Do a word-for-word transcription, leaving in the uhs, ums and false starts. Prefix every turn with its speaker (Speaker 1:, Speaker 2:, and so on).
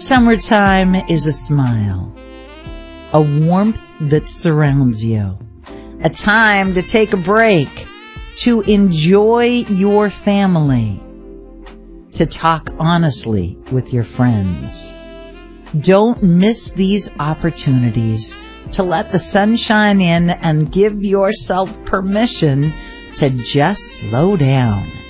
Speaker 1: Summertime is a smile, a warmth that surrounds you, a time to take a break, to enjoy your family, to talk honestly with your friends. Don't miss these opportunities to let the sun shine in and give yourself permission to just slow down.